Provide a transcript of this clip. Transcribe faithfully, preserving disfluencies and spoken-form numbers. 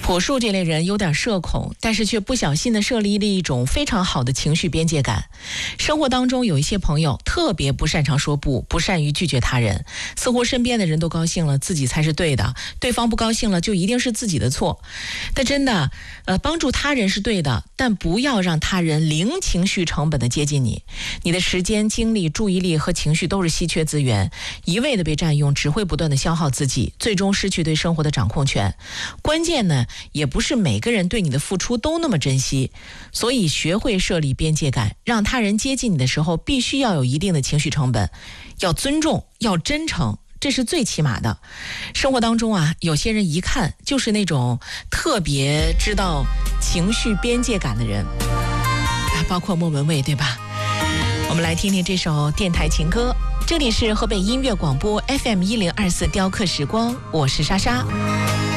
朴树这类人有点社恐，但是却不小心的设立了一种非常好的情绪边界感。生活当中有一些朋友特别不擅长说不，不善于拒绝他人，似乎身边的人都高兴了，自己才是对的，对方不高兴了就一定是自己的错。但真的，呃，帮助他人是对的，但不要让他人零情绪成本的接近你。你的时间、精力、注意力和情绪都是稀缺资源，一味的被占用，只会不断的消耗自己，最终失去对生活的掌控权。关键呢，也不是每个人对你的付出都那么珍惜，所以学会设立边界感，让他人接近你的时候必须要有一定的情绪成本，要尊重，要真诚，这是最起码的。生活当中啊，有些人一看就是那种特别知道情绪边界感的人，啊，包括莫文蔚，对吧？我们来听听这首电台情歌，这里是河北音乐广播 F M 一零二四雕刻时光，我是莎莎。